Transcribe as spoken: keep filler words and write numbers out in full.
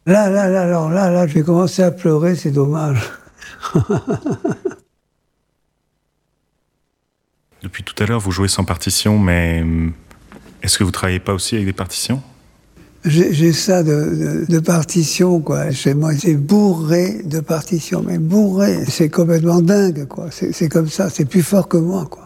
Là, là, là, alors là, là, j'ai commencé à pleurer, c'est dommage. Depuis tout à l'heure, vous jouez sans partition, mais est-ce que vous travaillez pas aussi avec des partitions ? J'ai, j'ai ça de, de, de partitions, quoi. Chez moi, c'est bourré de partitions, mais bourré. C'est complètement dingue, quoi. C'est, c'est comme ça, c'est plus fort que moi, quoi.